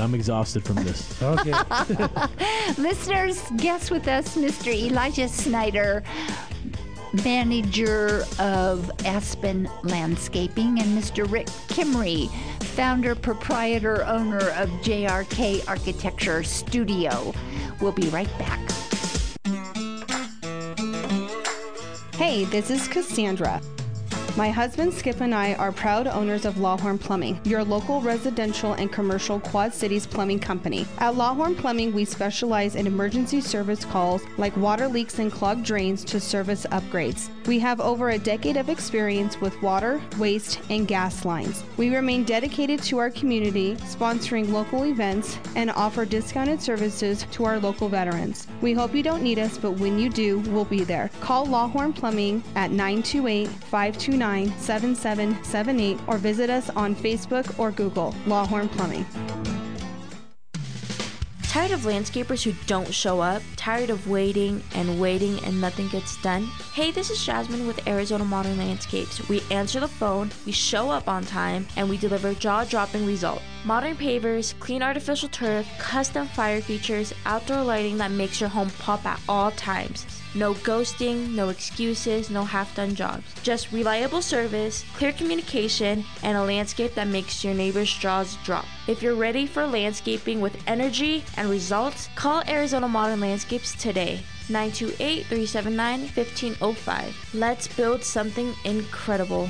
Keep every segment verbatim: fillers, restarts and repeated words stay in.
I'm exhausted from this. Okay. Listeners, guest with us, Mister Elijah Snyder, manager of Aspen Landscaping, and Mister Rick Kimry, founder, proprietor, owner of J R K Architecture Studio. We'll be right back. Hey, this is Cassandra. My husband Skip and I are proud owners of Lawhorn Plumbing, your local residential and commercial Quad Cities plumbing company. At Lawhorn Plumbing, we specialize in emergency service calls like water leaks and clogged drains to service upgrades. We have over a decade of experience with water, waste, and gas lines. We remain dedicated to our community, sponsoring local events, and offer discounted services to our local veterans. We hope you don't need us, but when you do, we'll be there. Call Lawhorn Plumbing at nine two eight, five two nine, seven seven seven eight or visit us on Facebook or Google. Lawhorn Plumbing. Tired of landscapers who don't show up? Tired of waiting and waiting and nothing gets done? Hey, this is Jasmine with Arizona Modern Landscapes. We answer the phone, we show up on time, and we deliver jaw-dropping results. Modern pavers, clean artificial turf, custom fire features, outdoor lighting that makes your home pop at all times. No ghosting, no excuses, no half-done jobs. Just reliable service, clear communication, and a landscape that makes your neighbor's jaws drop. If you're ready for landscaping with energy and results, call Arizona Modern Landscapes today. nine two eight, three seven nine, one five zero five. Let's build something incredible.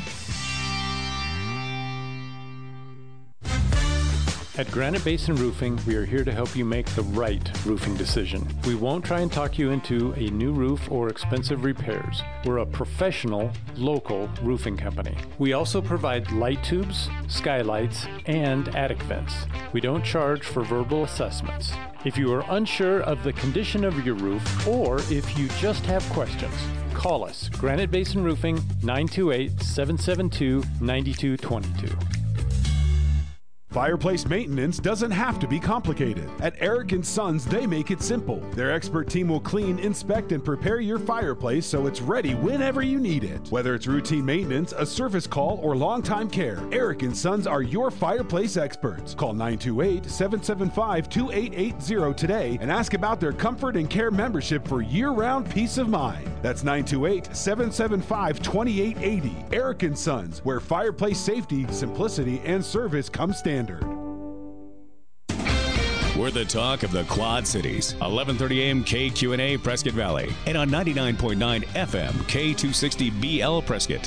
At Granite Basin Roofing, we are here to help you make the right roofing decision. We won't try and talk you into a new roof or expensive repairs. We're a professional, local roofing company. We also provide light tubes, skylights, and attic vents. We don't charge for verbal assessments. If you are unsure of the condition of your roof, or if you just have questions, call us. Granite Basin Roofing, nine two eight, seven seven two, nine two two two. Fireplace maintenance doesn't have to be complicated. At Eric and Sons, they make it simple. Their expert team will clean, inspect, and prepare your fireplace so it's ready whenever you need it. Whether it's routine maintenance, a service call, or long-time care, Eric and Sons are your fireplace experts. Call nine two eight, seven seven five, two eight eight zero today and ask about their comfort and care membership for year-round peace of mind. That's nine two eight, seven seven five, two eight eight zero. Eric and Sons, where fireplace safety, simplicity, and service come standard. We're the talk of the Quad Cities. eleven thirty a.m. K Q N A Prescott Valley. And on ninety-nine point nine F M K two sixty B L Prescott.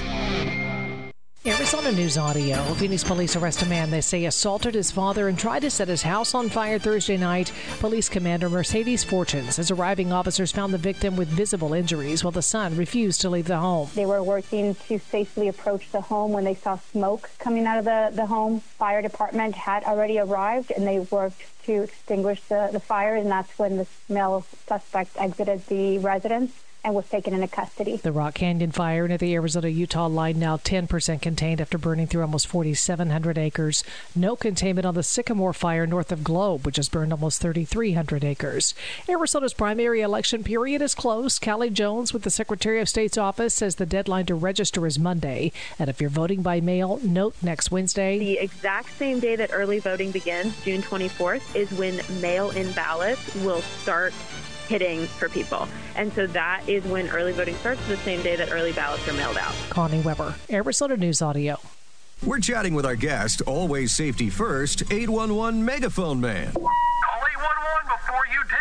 Arizona News Audio. Phoenix police arrest a man they say assaulted his father and tried to set his house on fire Thursday night. Police Commander Mercedes Fortunes says arriving officers found the victim with visible injuries while the son refused to leave the home. They were working to safely approach the home when they saw smoke coming out of the, the home. Fire department had already arrived and they worked to extinguish the, the fire, and that's when the male suspect exited the residence and was taken into custody. The Rock Canyon fire near the Arizona-Utah line now ten percent contained after burning through almost forty-seven hundred acres. No containment on the Sycamore fire north of Globe, which has burned almost thirty-three hundred acres. Arizona's primary election period is close. Callie Jones with the Secretary of State's office says the deadline to register is Monday. And if you're voting by mail, note next Wednesday. The exact same day that early voting begins, June twenty-fourth, is when mail-in ballots will start hitting for people. And so that is when early voting starts, the same day that early ballots are mailed out. Connie Weber, Arizona News Audio. We're chatting with our guest, always safety first, eight one one Megaphone Man. Call eight one one before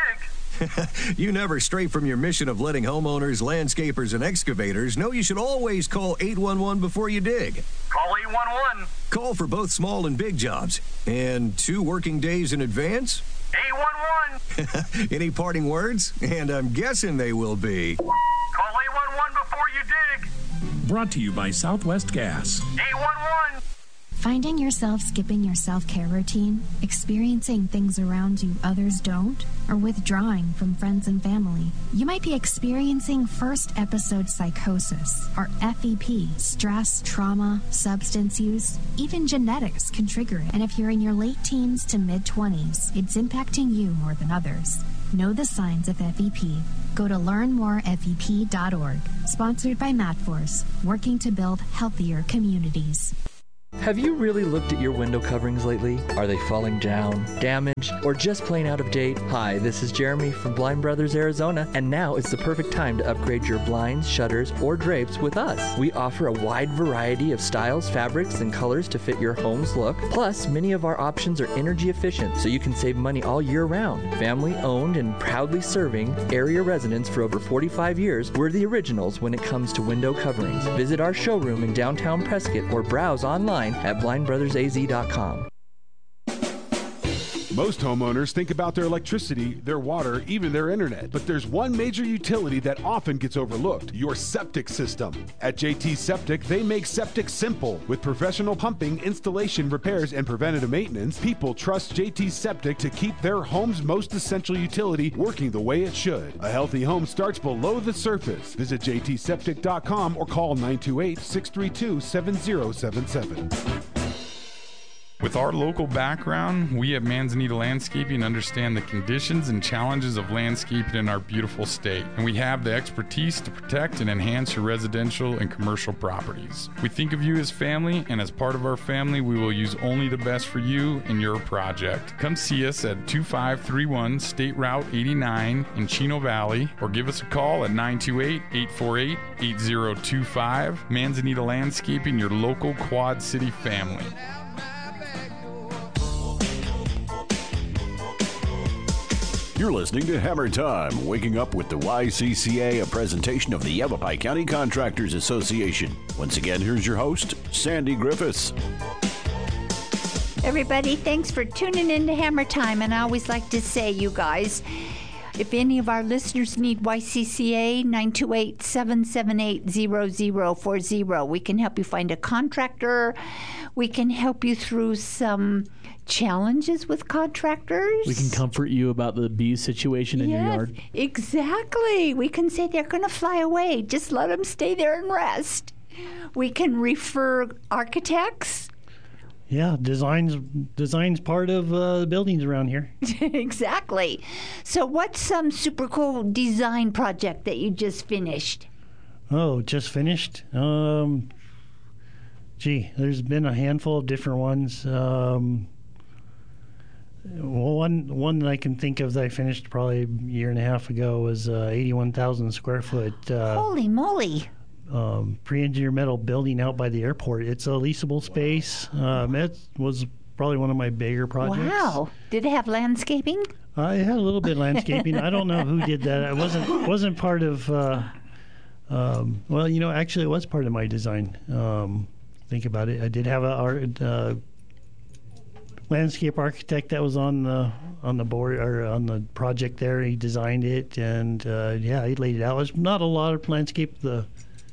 you dig. You never stray from your mission of letting homeowners, landscapers, and excavators know you should always call eight one one before you dig. Call eight one one. Call for both small and big jobs. And two working days in advance? eight one one. Any parting words? And I'm guessing they will be. Call eight one one before you dig. Brought to you by Southwest Gas. eight one one. Finding yourself skipping your self-care routine, experiencing things around you others don't, or withdrawing from friends and family. You might be experiencing first episode psychosis, or F E P. Stress, trauma, substance use, even genetics can trigger it. And if you're in your late teens to mid-twenties, it's impacting you more than others. Know the signs of F E P. Go to learn more F E P dot org. Sponsored by MadForce, working to build healthier communities. Have you really looked at your window coverings lately? Are they falling down, damaged, or just plain out of date? Hi, this is Jeremy from Blind Brothers Arizona, and now is the perfect time to upgrade your blinds, shutters, or drapes with us. We offer a wide variety of styles, fabrics, and colors to fit your home's look. Plus, many of our options are energy efficient, so you can save money all year round. Family owned and proudly serving area residents for over forty-five years, we're the originals when it comes to window coverings. Visit our showroom in downtown Prescott or browse online at blind brothers a z dot com. Most homeowners think about their electricity, their water, even their internet. But there's one major utility that often gets overlooked: your septic system. At J T Septic, they make septic simple. With professional pumping, installation, repairs, and preventative maintenance, people trust J T Septic to keep their home's most essential utility working the way it should. A healthy home starts below the surface. Visit j t septic dot com or call nine two eight, six three two, seven zero seven seven. With our local background, we at Manzanita Landscaping understand the conditions and challenges of landscaping in our beautiful state, and we have the expertise to protect and enhance your residential and commercial properties. We think of you as family, and as part of our family, we will use only the best for you and your project. Come see us at two five three one State Route eighty-nine in Chino Valley, or give us a call at nine two eight, eight four eight, eight zero two five. Manzanita Landscaping, your local Quad City family. You're listening to Hammer Time, waking up with the Y C C A, a presentation of the Yavapai County Contractors Association. Once again, here's your host, Sandy Griffiths. Everybody, thanks for tuning in to Hammer Time. And I always like to say, you guys, if any of our listeners need Y C C A, nine two eight, seven seven eight, zero zero four zero. We can help you find a contractor. We can help you through some challenges with contractors. We can comfort you about the bee situation in yes, your yard. Exactly. We can say they're going to fly away. Just let them stay there and rest. We can refer architects. Yeah, design's design's part of uh, the buildings around here. Exactly. So what's some super cool design project that you just finished? Oh, just finished? Um, gee, there's been a handful of different ones. Um, well, one one that I can think of that I finished probably a year and a half ago was uh, eighty-one thousand square foot. Uh, Holy moly! Um, pre-engineered metal building out by the airport. It's a leasable space. Um, it was probably one of my bigger projects. Wow! Did it have landscaping? Uh, it had a little bit of landscaping. I don't know who did that. I wasn't wasn't part of. Uh, um, well, you know, actually, it was part of my design. Um, think about it. I did have a art, uh, landscape architect that was on the on the board or on the project there. He designed it, and uh, yeah, he laid it out. There's not a lot of landscape. The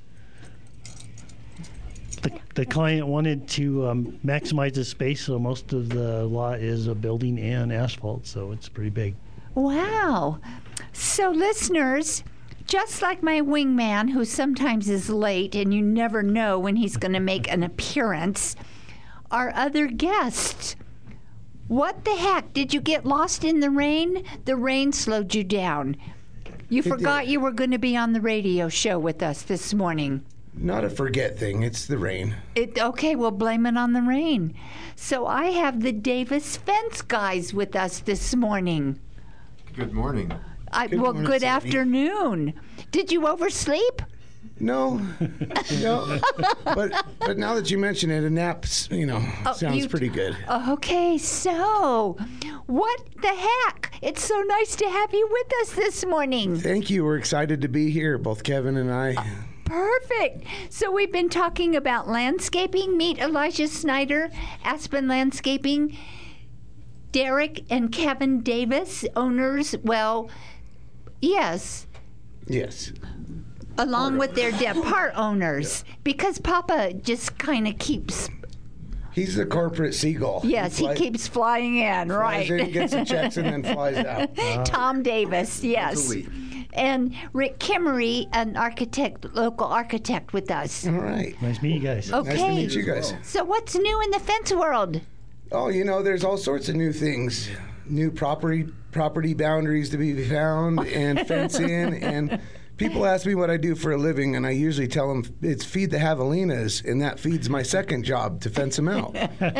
The, the client wanted to um, maximize the space, so most of the lot is a building and asphalt, so it's pretty big. Wow. So, listeners, just like my wingman, who sometimes is late and you never know when he's going to make an appearance, our other guests. What the heck? Did you get lost in the rain? The rain slowed you down. You It forgot did. you were going to be on the radio show with us this morning. Not a forget thing. It's the rain. It, okay, we'll blame it on the rain. So I have the Davis Fence guys with us this morning. Good morning. I, Good well, morning, good Sandy. afternoon. Did you oversleep? No, no. But but now that you mention it, a nap, you know, Oh, sounds you- pretty good. Okay, so what the heck? It's so nice to have you with us this morning. Thank you. We're excited to be here, both Kevin and I. Perfect. So we've been talking about landscaping. Meet Elijah Snyder, Aspen Landscaping. Derek and Kevin Davis, owners, well, yes, Yes. along with their de- part owners, because Papa just kind of keeps, He's the corporate seagull. yes, he Fly- keeps flying in, right. Flies in, gets the checks, and then flies out. Tom Davis, yes. week. And Rick Kimmery, an architect, local architect with us. All right. Nice to meet you guys. Okay. Nice to meet you guys. So what's new in the fence world? Oh, you know, there's all sorts of new things, new property property boundaries to be found, and fence in, and People ask me what I do for a living, and I usually tell them it's feed the javelinas, and that feeds my second job to fence them out.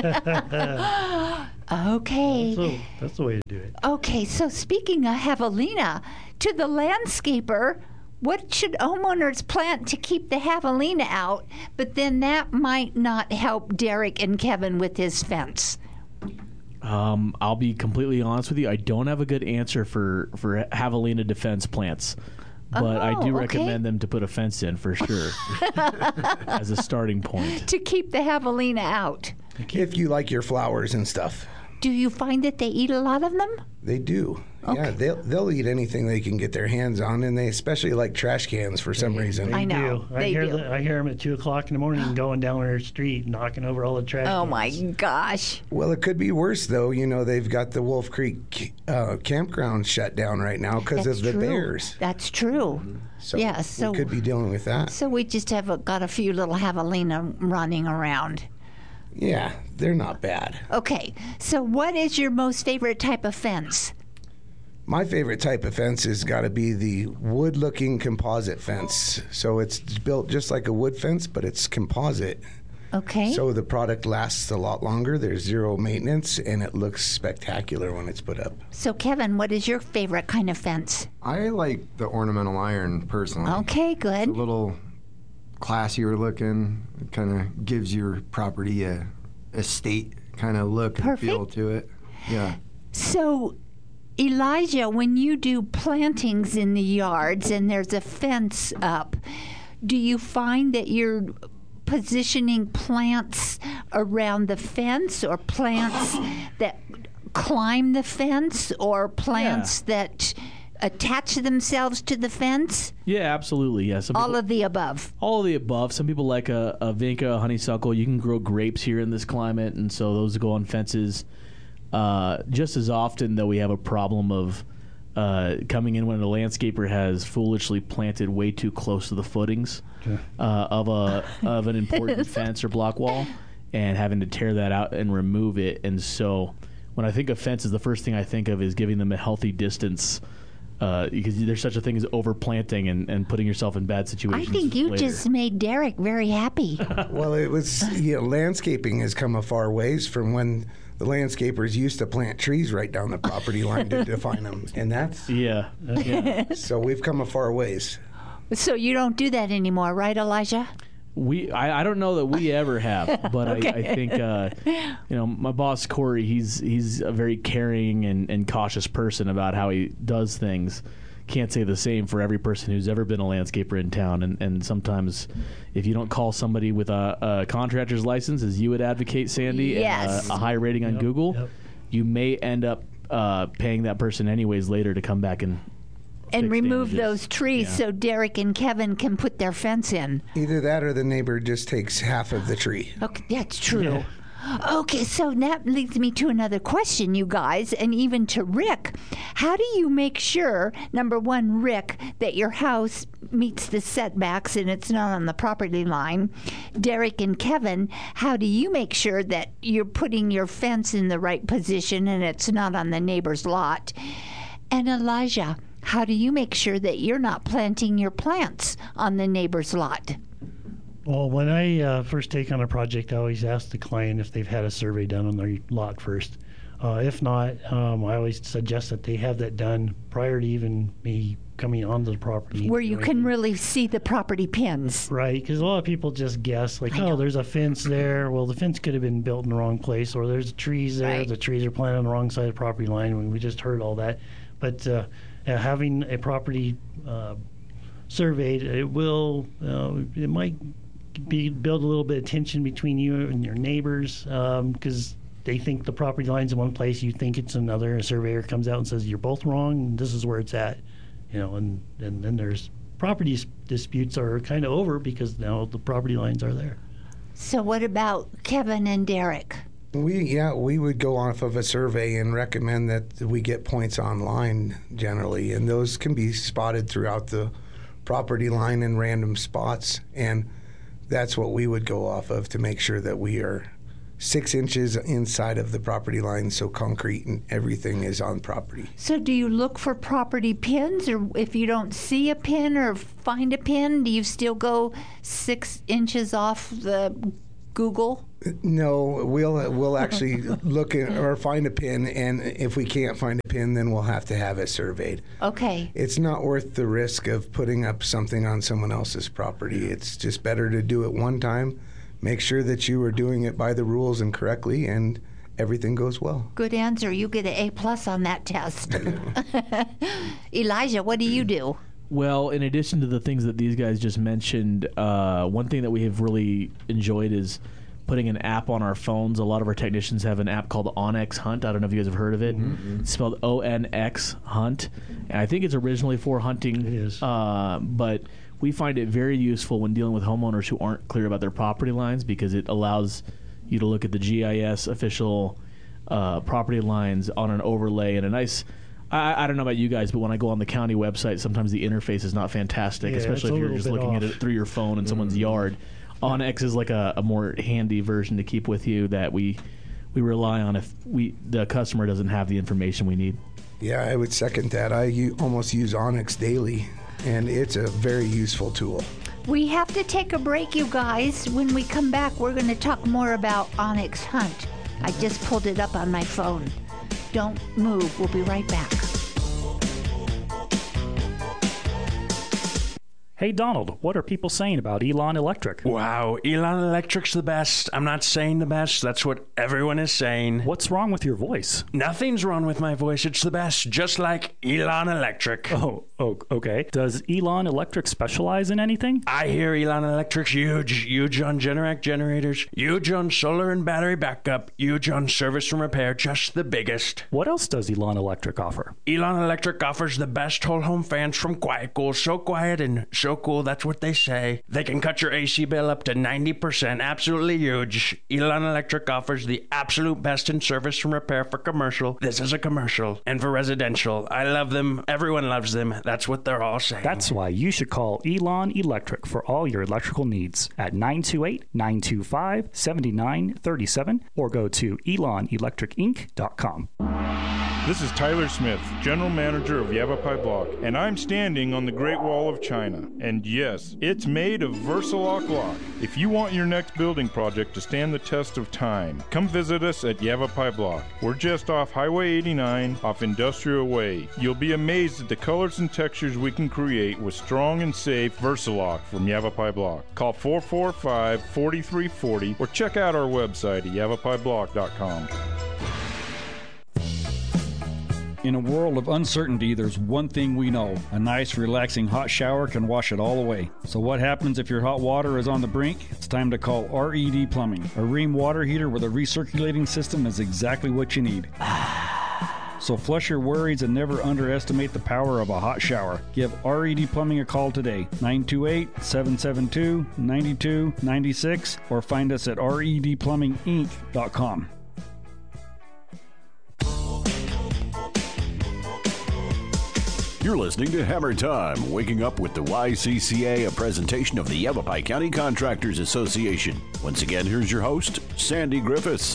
Okay. That's the, that's the way to do it. Okay, so speaking of javelina, to the landscaper, what should homeowners plant to keep the javelina out? But then that might not help Derek and Kevin with his fence. Um, I'll be completely honest with you. I don't have a good answer for, for javelina defense plants. But Oh, I do okay. recommend them to put a fence in for sure as a starting point. To keep the javelina out. If you like your flowers and stuff. Do you find that they eat a lot of them? They do. Okay. Yeah, they'll they'll eat anything they can get their hands on, and they especially like trash cans for some reason. They I know, do. I they hear do. The, I hear them at two o'clock in the morning going down our street, knocking over all the trash. Oh cans. my gosh. Well, it could be worse though. You know, they've got the Wolf Creek uh, campground shut down right now because That's of the true. bears. That's true. So yeah, so we could be dealing with that. So we just have a, got a few little javelina running around. Yeah, they're not bad. Okay, so what is your most favorite type of fence? My favorite type of fence has got to be the wood-looking composite fence. So it's built just like a wood fence, but it's composite. Okay. So the product lasts a lot longer. There's zero maintenance, and it looks spectacular when it's put up. So Kevin, what is your favorite kind of fence? I like the ornamental iron personally. Okay, good. It's a little classier looking. It kind of gives your property a estate kind of look and feel Perfect. to it. Yeah. So, Elijah, when you do plantings in the yards and there's a fence up, do you find that you're positioning plants around the fence or plants that climb the fence or plants that attach themselves to the fence? Yeah, absolutely. Yeah. Some All people- of the above. All of the above. Some people like a, a vinca, a honeysuckle. You can grow grapes here in this climate, and so those go on fences. Uh, just as often, though, we have a problem of uh, coming in when a landscaper has foolishly planted way too close to the footings uh, of a of an important fence or block wall, and having to tear that out and remove it. And so, when I think of fences, the first thing I think of is giving them a healthy distance. Uh, because there's such a thing as overplanting and, and putting yourself in bad I situations. think you later. just made Derek very happy. Well, it was, you know, landscaping has come a far ways from when the landscapers used to plant trees right down the property line to define them. And that's... Yeah. yeah. So we've come a far ways. So you don't do that anymore, right, Elijah? We, I, I don't know that we ever have, but Okay. I, I think, uh, you know, my boss Corey, he's he's a very caring and, and cautious person about how he does things. Can't say the same for every person who's ever been a landscaper in town, and, and sometimes if you don't call somebody with a, a contractor's license, as you would advocate, Sandy, Yes. and a, a high rating on Yep, Google, yep. you may end up uh, paying that person anyways later to come back and And fix remove damages. those trees Yeah. so Derek and Kevin can put their fence in. Either that or the neighbor just takes half of the tree. Okay, that's true. Okay, so that leads me to another question, you guys, and even to Rick. How do you make sure, number one, Rick, that your house meets the setbacks and it's not on the property line? Derek and Kevin, how do you make sure that you're putting your fence in the right position and it's not on the neighbor's lot? And Elijah, how do you make sure that you're not planting your plants on the neighbor's lot? Well, when I uh, first take on a project, I always ask the client if they've had a survey done on their lot first. Uh, if not, um, I always suggest that they have that done prior to even me coming onto the property. Where you can really see the property pins. Right, because a lot of people just guess, like, oh, there's a fence there. Well, the fence could have been built in the wrong place, or there's trees there. Right. The trees are planted on the wrong side of the property line. We just heard all that. But uh, uh, having a property uh, surveyed, it will, uh, it might be build a little bit of tension between you and your neighbors, because they think the property line's in one place, you think it's another. A surveyor comes out and says, you're both wrong, and this is where it's at. You know, and, and then there's property s- disputes are kind of over because now the property lines are there. So what about Kevin and Derek? We yeah we would go off of a survey and recommend that we get points online generally, and those can be spotted throughout the property line in random spots, and that's what we would go off of to make sure that we are six inches inside of the property line, so concrete and everything is on property. So do you look for property pins, or if you don't see a pin or find a pin, do you still go six inches off the Google? No, we'll we'll actually look at or find a pin, and if we can't find a pin, then we'll have to have it surveyed. Okay. It's not worth the risk of putting up something on someone else's property. It's just better to do it one time, make sure that you are doing it by the rules and correctly, and everything goes well. Good answer. You get an A plus on that test. Elijah, what do you do? Well, in addition to the things that these guys just mentioned, uh, one thing that we have really enjoyed is putting an app on our phones. A lot of our technicians have an app called Onyx Hunt. I don't know if you guys have heard of it. Mm-hmm. It's spelled O N X Hunt. And I think it's originally for hunting. It is. Uh, but we find it very useful when dealing with homeowners who aren't clear about their property lines, because it allows you to look at the G I S official uh, property lines on an overlay and a nice... I, I don't know about you guys, but when I go on the county website, sometimes the interface is not fantastic, Yeah, especially if you're just looking off. at it through your phone in mm. someone's yard. Onyx is like a, a more handy version to keep with you that we we rely on if we the customer doesn't have the information we need. Yeah, I would second that. I u- almost use Onyx daily, and it's a very useful tool. We have to take a break, you guys. When we come back, we're going to talk more about Onyx Hunt. I just pulled it up on my phone. Don't move. We'll be right back. Hey, Donald, what are people saying about Elon Electric? Wow, Elon Electric's the best. I'm not saying the best. That's what everyone is saying. What's wrong with your voice? Nothing's wrong with my voice. It's the best, just like Elon Electric. Oh, oh, okay. Does Elon Electric specialize in anything? I hear Elon Electric's huge, huge on Generac generators, huge on solar and battery backup, huge on service and repair, just the biggest. What else does Elon Electric offer? Elon Electric offers the best whole home fans from QuietCool. So quiet and so cool, that's what they say. They can cut your A C bill up to ninety percent. Absolutely huge. Elon Electric offers the absolute best in service and repair for commercial. This is a commercial. And for residential. I love them. Everyone loves them. That's what they're all saying. That's why you should call Elon Electric for all your electrical needs at nine two eight, nine two five, seven nine three seven or go to elon electric inc dot com. This is Tyler Smith, General Manager of Yavapai Block, and I'm standing on the Great Wall of China. And yes, it's made of Versalock Lock. If you want your next building project to stand the test of time, come visit us at Yavapai Block. We're just off Highway eighty-nine, off Industrial Way. You'll be amazed at the colors and textures we can create with strong and safe Versalock from Yavapai Block. Call four four five, four three four zero or check out our website at yavapai block dot com. In a world of uncertainty, there's one thing we know. A nice, relaxing hot shower can wash it all away. So what happens if your hot water is on the brink? It's time to call R E D Plumbing. A Rheem water heater with a recirculating system is exactly what you need. So flush your worries and never underestimate the power of a hot shower. Give R E D Plumbing a call today, nine two eight, seven seven two, nine two nine six, or find us at R E D plumbing inc dot com. You're listening to Hammer Time, waking up with the Y C C A, a presentation of the Yavapai County Contractors Association. Once again, here's your host, Sandy Griffiths.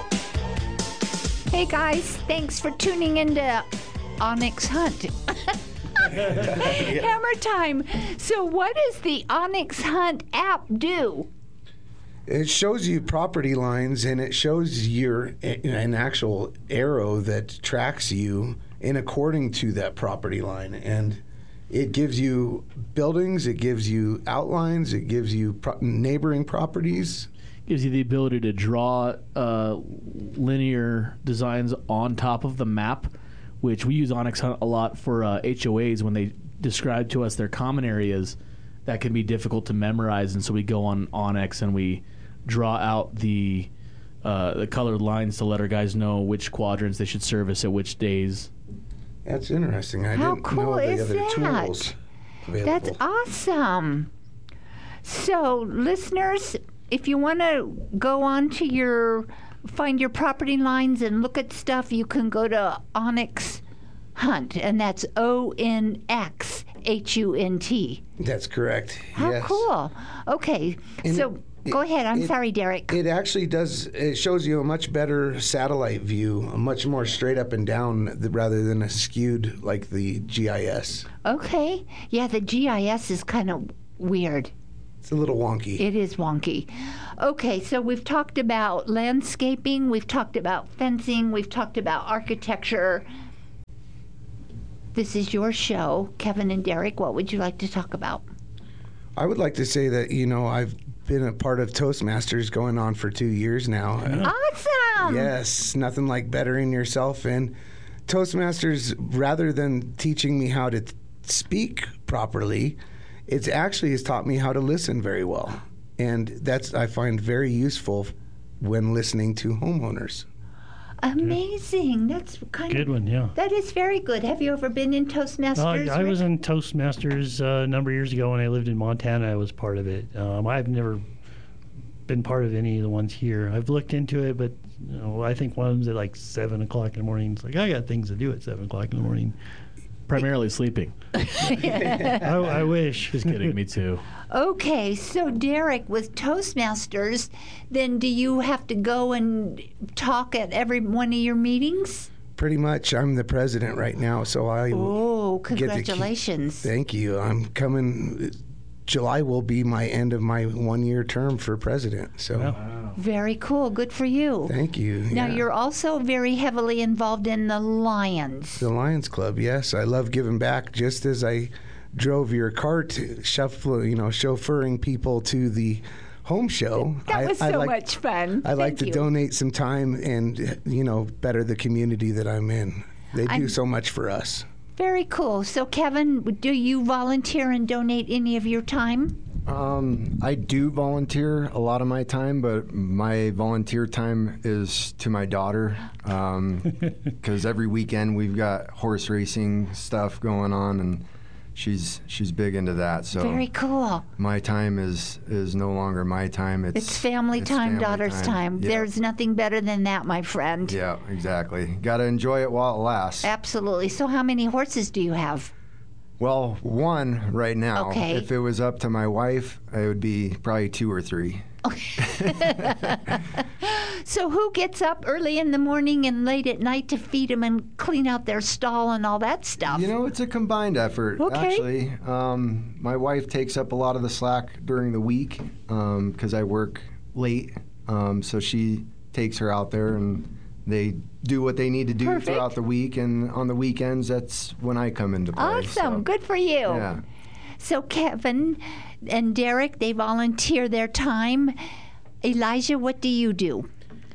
Hey guys, thanks for tuning into Onyx Hunt. Hammer Time. So what does the Onyx Hunt app do? It shows you property lines, and it shows your an actual arrow that tracks you in according to that property line, and it gives you buildings, it gives you outlines, it gives you pro- neighboring properties. Gives you the ability to draw uh, linear designs on top of the map, which we use Onyx Hunt a lot for uh, H O As when they describe to us their common areas that can be difficult to memorize, and so we go on Onyx and we draw out the uh, the colored lines to let our guys know which quadrants they should service at which days. That's interesting. I How didn't cool know the is other that? tools available. That's awesome. So, listeners, if you want to go on to your, find your property lines and look at stuff, you can go to Onyx Hunt, and that's O N X H U N T. That's correct. How yes. cool. Okay, And so... Go ahead. I'm it, sorry, Derek. It actually does. It shows you a much better satellite view, a much more straight up and down rather than a skewed like the G I S. Okay. Yeah, the G I S is kind of weird. It's a little wonky. It is wonky. Okay, so we've talked about landscaping, we've talked about fencing, we've talked about architecture. This is your show. Kevin and Derek, what would you like to talk about? I would like to say that, you know, I've been a part of Toastmasters going on for two years now. Awesome! Yes, nothing like bettering yourself. And Toastmasters, rather than teaching me how to t- speak properly, it actually has taught me how to listen very well. And that's, I find, very useful when listening to homeowners. Amazing. That's kind Good of... one, yeah. That is very good. Have you ever been in Toastmasters? Uh, I Rick? was in Toastmasters uh, a number of years ago when I lived in Montana. I was part of it. Um, I've never been part of any of the ones here. I've looked into it, but you know, I think one of them's at like seven o'clock in the morning. It's like, I got things to do at seven o'clock in the morning. Primarily sleeping. I, I wish. Just kidding, me too. Okay, so Derek, with Toastmasters, then do you have to go and talk at every one of your meetings? Pretty much. I'm the president right now, so I... Oh, get to keep- congratulations. Thank you. I'm coming... July will be my end of my one-year term for president. So, wow. Very cool. Good for you. Thank you. Now, yeah. you're also very heavily involved in the Lions. The Lions Club, yes. I love giving back. Just as I drove your cart, shuffle, you know, chauffeuring people to the home show. That was I, so I like, much fun. I like Thank to you. donate some time and, you know, better the community that I'm in. They do I'm- so much for us. Very cool. So, Kevin, do you volunteer and donate any of your time? Um, I do volunteer a lot of my time, but my volunteer time is to my daughter because every weekend we've got horse racing stuff going on, and she's she's big into that. So Very cool. my time is is no longer my time. It's, It's family it's time, family daughter's time. Yeah. There's nothing better than that, my friend. Yeah, exactly. Got to enjoy it while it lasts. Absolutely. So, how many horses do you have? Well, one right now. Okay. If it was up to my wife, it would be probably two or three. So, who gets up early in the morning and late at night to feed them and clean out their stall and all that stuff? You know, it's a combined effort, Okay. actually. Um, my wife takes up a lot of the slack during the week because I work late. Um, so she takes her out there and they do what they need to do Perfect. throughout the week. And on the weekends, that's when I come into play. Awesome. so, Good for you. Yeah. So, Kevin and Derek, they volunteer their time. Elijah, what do you do?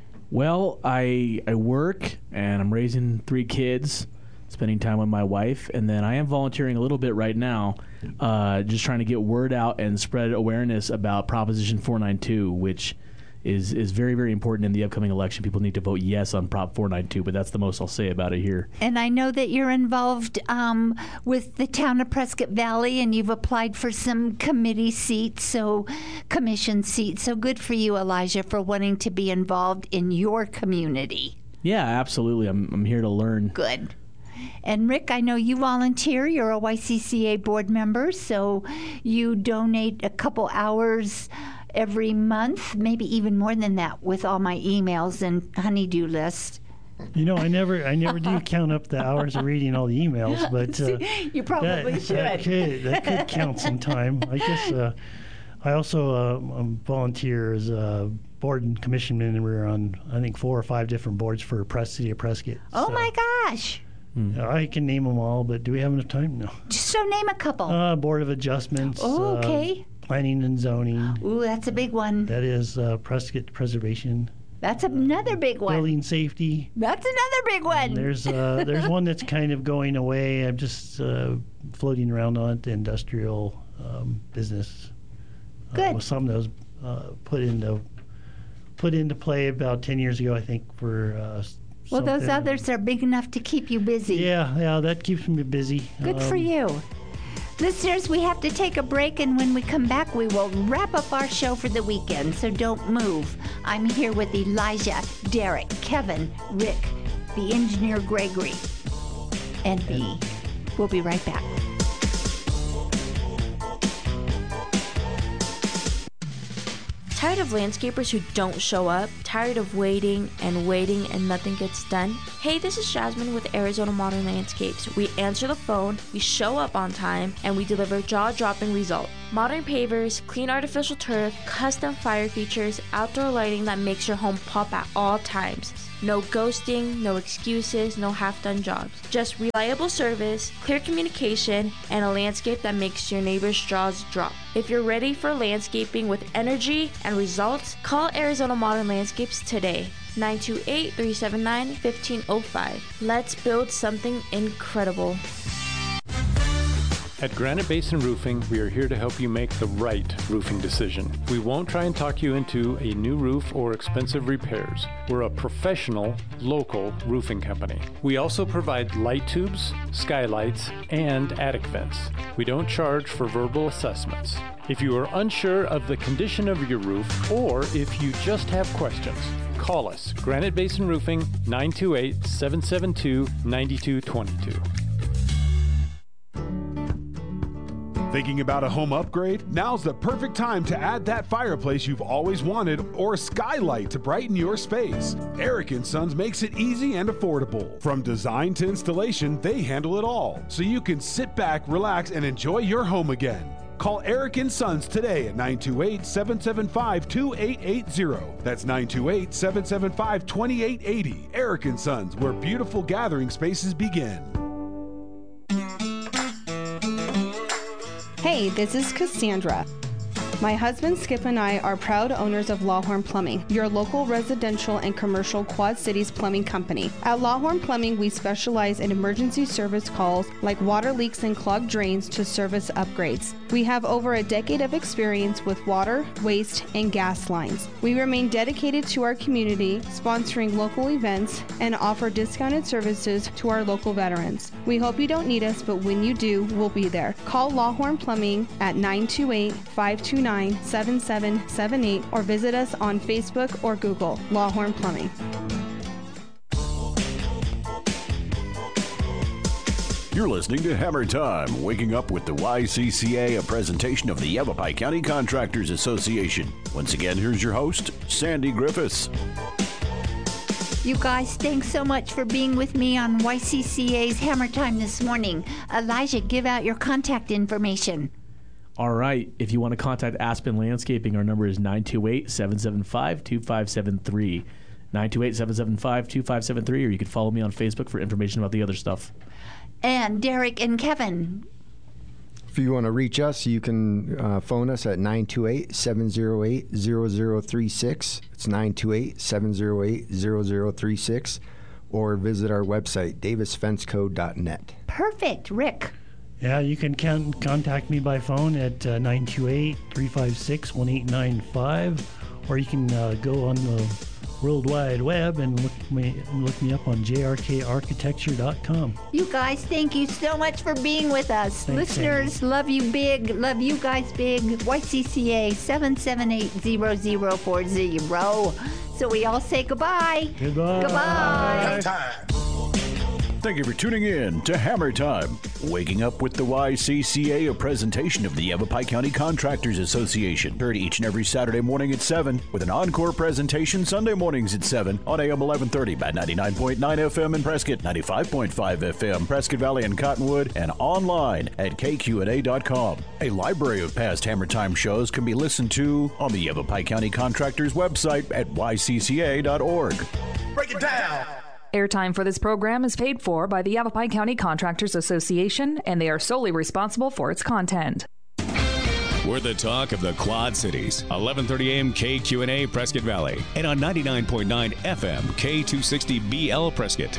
Well, I I work and I'm raising three kids, spending time with my wife, and then I am volunteering a little bit right now, uh, just trying to get word out and spread awareness about Proposition four ninety-two, which is is very, very important in the upcoming election. People need to vote yes on Prop four ninety-two, but that's the most I'll say about it here. And I know that you're involved um, with the town of Prescott Valley, and you've applied for some committee seats, so commission seats. So good for you, Elijah, for wanting to be involved in your community. Yeah, absolutely. I'm I'm here to learn. Good. And Rick, I know you volunteer. You're a Y C C A board member, so you donate a couple hours every month, maybe even more than that, with all my emails and honeydew list. You know, I never, I never do count up the hours of reading all the emails, but uh, you probably that, should. That could, that could count some time. I guess uh, I also uh, um, volunteer as a board and commission member on, I think, four or five different boards for Press City of Prescott. Oh So, my gosh! uh, I can name them all, but do we have enough time? No. So name a couple. Uh, Board of Adjustments. Oh, uh, okay. Planning and Zoning. Ooh, that's a big one. That is uh, Prescott Preservation. That's another big one. Building Safety. That's another big one. And there's uh, there's one that's kind of going away. I'm just uh, floating around on it, the industrial um, business. Good. Uh, was something that was uh, put into put into play about ten years ago, I think. For uh, well, those something. others are big enough to keep you busy. Yeah, yeah, that keeps me busy. Good for Um, you. Listeners, we have to take a break, and when we come back, we will wrap up our show for the weekend, so don't move. I'm here with Elijah, Derek, Kevin, Rick, the engineer Gregory, and me. We'll be right back. Tired of landscapers who don't show up? Tired of waiting and waiting and nothing gets done? Hey, this is Jasmine with Arizona Modern Landscapes. We answer the phone, we show up on time, and we deliver jaw-dropping results. Modern pavers, clean artificial turf, custom fire features, outdoor lighting that makes your home pop at all times. No ghosting, no excuses, no half-done jobs. Just reliable service, clear communication, and a landscape that makes your neighbor's jaws drop. If you're ready for landscaping with energy and results, call Arizona Modern Landscapes today. nine two eight, three seven nine, one five zero five. Let's build something incredible. At Granite Basin Roofing, we are here to help you make the right roofing decision. We won't try and talk you into a new roof or expensive repairs. We're a professional, local roofing company. We also provide light tubes, skylights, and attic vents. We don't charge for verbal assessments. If you are unsure of the condition of your roof, or if you just have questions, call us. Granite Basin Roofing, nine two eight, seven seven two, nine two two two. Thinking about a home upgrade? Now's the perfect time to add that fireplace you've always wanted or a skylight to brighten your space. Eric and Sons makes it easy and affordable. From design to installation, they handle it all, so you can sit back, relax, and enjoy your home again. Call Eric and Sons today at nine two eight, seven seven five, two eight eight zero. That's nine two eight, seven seven five, two eight eight zero. Eric and Sons, where beautiful gathering spaces begin. Hey, this is Cassandra. My husband Skip and I are proud owners of Lawhorn Plumbing, your local residential and commercial Quad Cities plumbing company. At Lawhorn Plumbing, we specialize in emergency service calls like water leaks and clogged drains to service upgrades. We have over a decade of experience with water, waste, and gas lines. We remain dedicated to our community, sponsoring local events, and offer discounted services to our local veterans. We hope you don't need us, but when you do, we'll be there. Call Lawhorn Plumbing at nine two eight, five two nine, seven seven seven eight or visit us on Facebook or Google. Lawhorn Plumbing. You're listening to Hammer Time, waking up with the Y C C A, a presentation of the Yavapai County Contractors Association. Once again, here's your host, Sandy Griffiths. You guys, thanks so much for being with me on Y C C A's Hammer Time this morning. Elijah, give out your contact information. All right. If you want to contact Aspen Landscaping, our number is nine two eight, seven seven five, two five seven three. nine two eight, seven seven five, two five seven three, or you can follow me on Facebook for information about the other stuff. And Derek and Kevin. If you want to reach us, you can uh, phone us at nine two eight, seven zero eight, zero zero three six. It's nine two eight, seven zero eight, zero zero three six. Or visit our website, davis fence co dot net. Perfect. Rick. Yeah, you can can contact me by phone at uh, nine two eight, three five six, one eight nine five. Or you can uh, go on the World Wide Web and look me look me up on j r k architecture dot com. You guys, thank you so much for being with us. Thanks, Listeners, Sandy. love you big. Love you guys big. Y C C A seven seven eight, zero zero four zero. So we all say goodbye. Goodbye. Goodbye. Thank you for tuning in to Hammer Time, waking up with the Y C C A, a presentation of the Yavapai County Contractors Association. Heard each and every Saturday morning at seven, with an encore presentation Sunday mornings at seven on A M eleven thirty by ninety-nine point nine F M in Prescott, ninety-five point five F M, Prescott Valley and Cottonwood, and online at K Q N A dot com. A library of past Hammer Time shows can be listened to on the Yavapai County Contractors website at y c c a dot org. Break it down. Airtime for this program is paid for by the Yavapai County Contractors Association, and they are solely responsible for its content. We're the talk of the Quad Cities. eleven thirty A M K Q N A Prescott Valley, and on ninety-nine point nine F M K two sixty B L Prescott.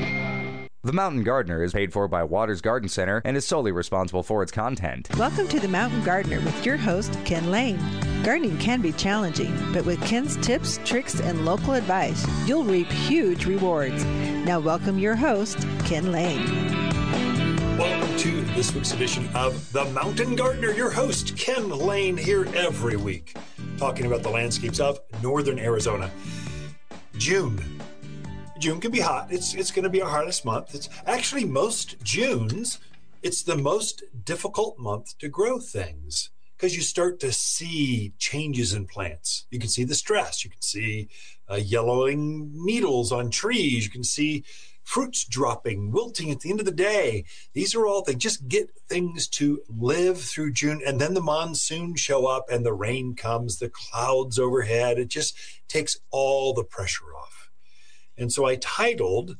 The Mountain Gardener is paid for by Waters Garden Center and is solely responsible for its content. Welcome to The Mountain Gardener with your host, Ken Lane. Gardening can be challenging, but with Ken's tips, tricks, and local advice, you'll reap huge rewards. Now welcome your host, Ken Lane. Welcome to this week's edition of The Mountain Gardener. Your host, Ken Lane, here every week, talking about the landscapes of northern Arizona. June. June can be hot. It's it's going to be our hottest month. It's actually most Junes, it's the most difficult month to grow things because you start to see changes in plants. You can see the stress. You can see uh, yellowing needles on trees. You can see fruits dropping, wilting at the end of the day. These are all things. Just get things to live through June, and then the monsoons show up and the rain comes, the clouds overhead. It just takes all the pressure off. And so I titled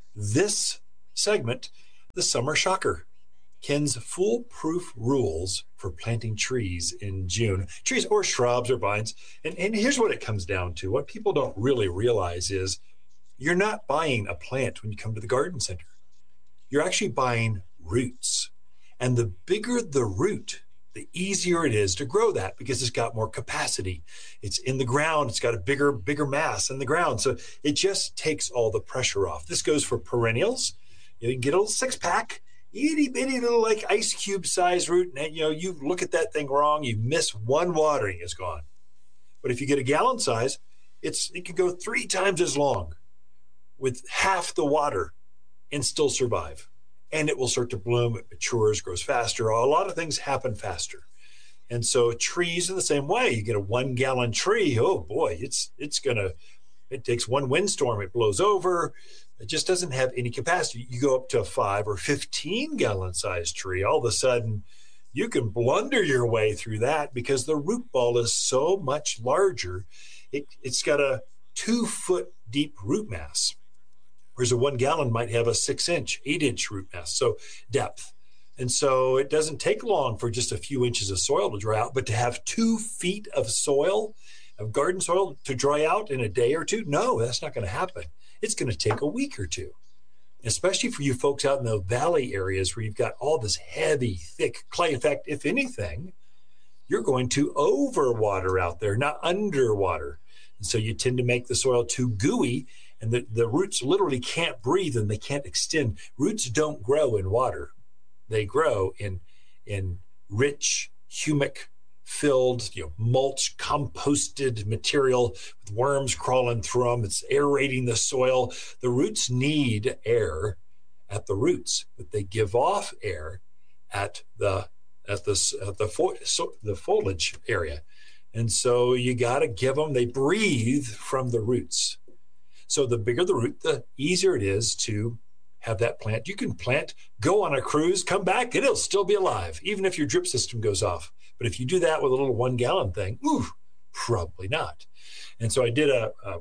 this segment, The Summer Shocker, Ken's Foolproof Rules for Planting Trees in June, trees or shrubs or vines. And, and here's what it comes down to. What people don't really realize is you're not buying a plant when you come to the garden center. You're actually buying roots. And the bigger the root, the easier it is to grow that because it's got more capacity. It's in the ground. It's got a bigger, bigger mass in the ground. So it just takes all the pressure off. This goes for perennials. You can get a little six pack, itty bitty little like ice cube size root. And you know, you look at that thing wrong, you miss one watering, it's gone. But if you get a gallon size, it's it can go three times as long with half the water and still survive. And it will start to bloom, it matures, grows faster. A lot of things happen faster. And so trees are the same way. You get a one gallon tree, oh boy, it's it's gonna, it takes one windstorm, it blows over. It just doesn't have any capacity. You go up to a five or fifteen gallon size tree, all of a sudden you can blunder your way through that because the root ball is so much larger. It, it's got a two foot deep root mass. Whereas a one gallon might have a six inch, eight inch root mass, so depth. And so it doesn't take long for just a few inches of soil to dry out, but to have two feet of soil, of garden soil to dry out in a day or two, no, that's not going to happen. It's going to take a week or two, especially for you folks out in the valley areas where you've got all this heavy, thick clay. In fact, if anything, you're going to overwater out there, not underwater. And so you tend to make the soil too gooey. And the, the roots literally can't breathe and they can't extend. Roots don't grow in water. They grow in, in rich, humic filled, you know, mulch, composted material with worms crawling through them. It's aerating the soil. The roots need air at the roots, but they give off air at the at the at the, fo- so the foliage area. And so you got to give them, they breathe from the roots. So the bigger the root, the easier it is to have that plant. You can plant, go on a cruise, come back, and it'll still be alive, even if your drip system goes off. But if you do that with a little one gallon thing, ooh, probably not. And so I did a, a,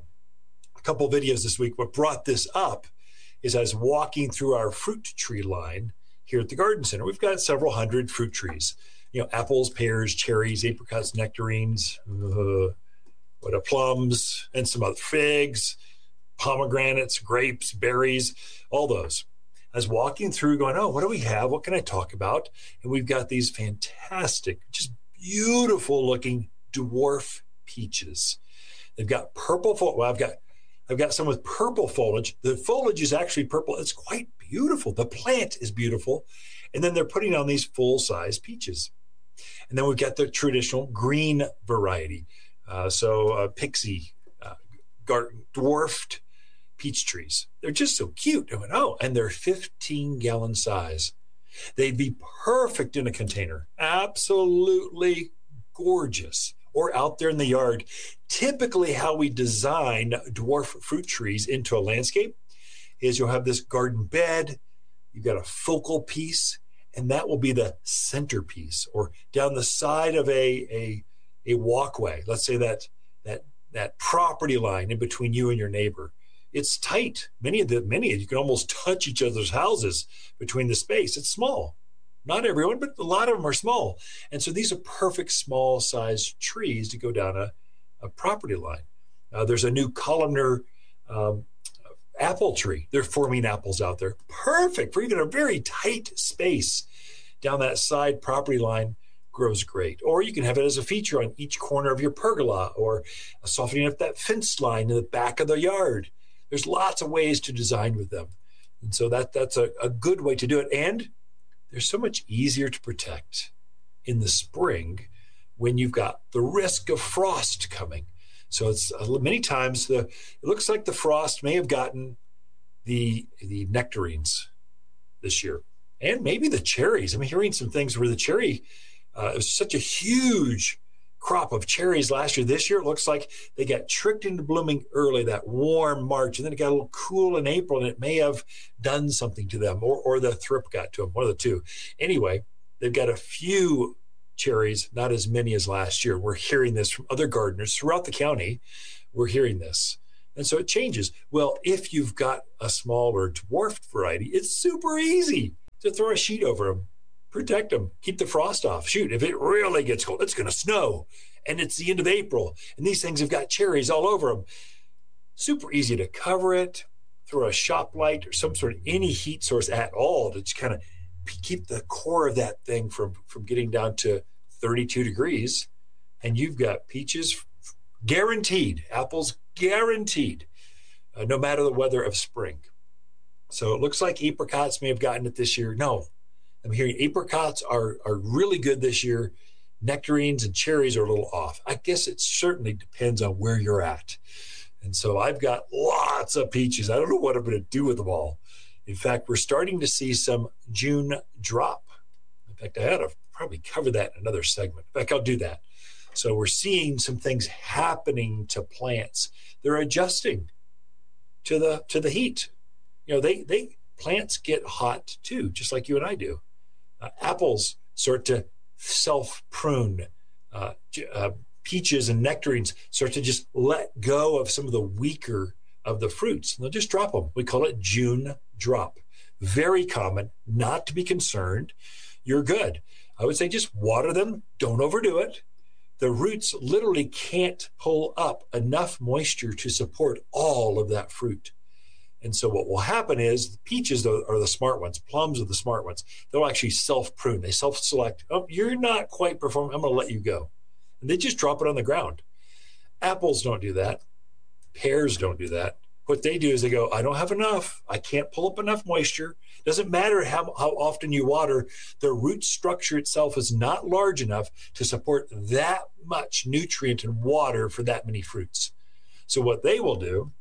a couple videos this week. What brought this up is I was walking through our fruit tree line here at the garden center. We've got several hundred fruit trees, you know, apples, pears, cherries, apricots, nectarines, uh, what are plums, and some other figs, pomegranates, grapes, berries, all those. I was walking through going, oh, what do we have? What can I talk about? And we've got these fantastic, just beautiful looking dwarf peaches. They've got purple foliage. Well, I've got, I've got some with purple foliage. The foliage is actually purple. It's quite beautiful. The plant is beautiful. And then they're putting on these full-size peaches. And then we've got the traditional green variety. Uh, so uh, pixie, uh, garden, dwarfed peach trees. They're just so cute. I went, oh, and they're fifteen gallon size. They'd be perfect in a container. Absolutely gorgeous. Or out there in the yard. Typically how we design dwarf fruit trees into a landscape is you'll have this garden bed, you've got a focal piece, and that will be the centerpiece. Or down the side of a, a, a walkway, let's say that, that, that property line in between you and your neighbor. It's tight. Many of the many you can almost touch each other's houses between the space. It's small. Not everyone, but a lot of them are small. And so these are perfect small size trees to go down a, a property line. Uh, there's a new columnar um, apple tree. They're forming apples out there. Perfect for even a very tight space down that side property line. Grows great. Or you can have it as a feature on each corner of your pergola or softening up that fence line in the back of the yard. There's lots of ways to design with them. And so that that's a, a good way to do it. And they're so much easier to protect in the spring when you've got the risk of frost coming. So it's uh, many times the it looks like the frost may have gotten the the nectarines this year and maybe the cherries. I'm hearing some things where the cherry Uh, it was such a huge crop of cherries last year. This year, it looks like they got tricked into blooming early, that warm March, and then it got a little cool in April, and it may have done something to them, or, or the thrip got to them, one of the two. Anyway, they've got a few cherries, not as many as last year. We're hearing this from other gardeners throughout the county. We're hearing this. And so it changes. Well, if you've got a small or dwarfed variety, it's super easy to throw a sheet over them, protect them, keep the frost off. Shoot, if it really gets cold, it's going to snow, and it's the end of April, and these things have got cherries all over them. Super easy to cover it, throw a shop light or some sort of any heat source at all to just kind of keep the core of that thing from, from getting down to thirty-two degrees, and you've got peaches guaranteed, apples guaranteed, uh, no matter the weather of spring. So it looks like apricots may have gotten it this year. No, I'm hearing apricots are, are really good this year. Nectarines and cherries are a little off. I guess it certainly depends on where you're at. And so I've got lots of peaches. I don't know what I'm going to do with them all. In fact, we're starting to see some June drop. In fact, I ought to probably cover that in another segment. In fact, I'll do that. So we're seeing some things happening to plants. They're adjusting to the to the heat. You know, they they plants get hot too, just like you and I do. Uh, apples start to self-prune. Uh, uh, peaches and nectarines start to just let go of some of the weaker of the fruits. And they'll just drop them. We call it June drop. Very common, not to be concerned. You're good. I would say just water them. Don't overdo it. The roots literally can't pull up enough moisture to support all of that fruit. And so what will happen is the peaches are the smart ones. Plums are the smart ones. They'll actually self-prune. They self-select. Oh, you're not quite performing. I'm going to let you go. And they just drop it on the ground. Apples don't do that. Pears don't do that. What they do is they go, I don't have enough. I can't pull up enough moisture. Doesn't matter how, how often you water. The root structure itself is not large enough to support that much nutrient and water for that many fruits. So what they will do